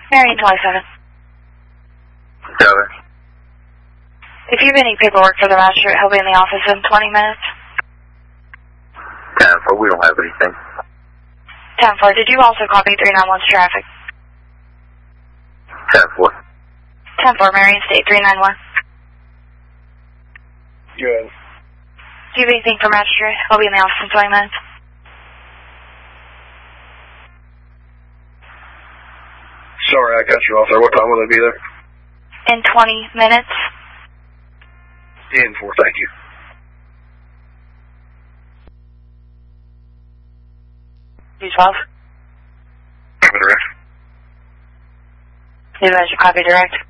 Marion 27. Got it. If you have any paperwork for the magistrate, he'll be in the office in 20 minutes. 10-4, we don't have anything. 10-4, did you also copy 391's traffic? 10-4. 10-4, Marion State 391. Good. Do you have anything for magistrate? I'll be in the office in 20 minutes. Sorry, I cut you off there. What time will they be there? In 20 minutes. 10-4, thank you. D12. Copy direct. Advise your copy direct.